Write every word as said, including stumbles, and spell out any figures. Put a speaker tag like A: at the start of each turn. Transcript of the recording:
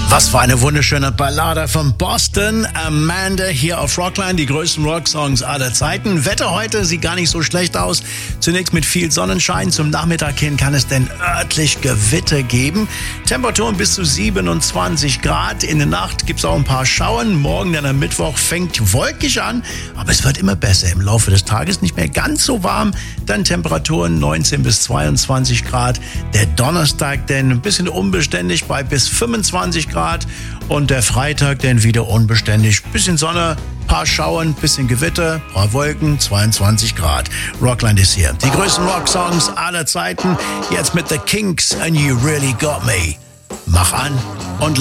A: Was für eine wunderschöne Ballade von Boston. Amanda hier auf Rockline, die größten Rocksongs aller Zeiten. Wetter heute sieht gar nicht so schlecht aus. Zunächst mit viel Sonnenschein. Zum Nachmittag hin kann es denn örtlich Gewitter geben. Temperaturen bis zu siebenundzwanzig Grad. In der Nacht gibt es auch ein paar Schauern. Morgen, dann am Mittwoch, fängt wolkig an. Aber es wird immer besser. Im Laufe des Tages nicht mehr ganz so warm. Dann Temperaturen neunzehn bis zweiundzwanzig Grad. Der Donnerstag denn ein bisschen unbeständig bei bis fünfundzwanzig Grad. Und der Freitag dann wieder unbeständig. Bisschen Sonne, paar Schauern, bisschen Gewitter, paar Wolken, zweiundzwanzig Grad. Rockland ist hier. Die größten Rocksongs aller Zeiten. Jetzt mit The Kinks and You Really Got Me. Mach an und